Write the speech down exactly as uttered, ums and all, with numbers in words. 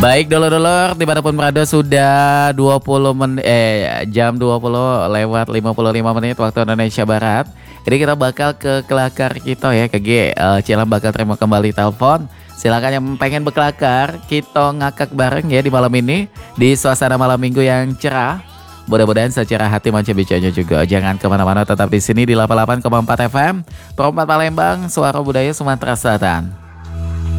Baik dulur-dulur, dimanapun berada sudah dua puluh menit, eh jam dua puluh lewat lima puluh lima menit waktu Indonesia Barat. Ini kita bakal ke kelakar kita ya, ke G. Uh, Cilam bakal terima kembali telepon. Silakan yang pengen berkelakar, kita ngakak bareng ya di malam ini di suasana malam minggu yang cerah. Mudah-mudahan secara hati manca bicanya juga. Jangan kemana-mana, tetap di sini di delapan puluh delapan koma empat F M, Perempat Palembang, Suara Budaya Sumatera Selatan.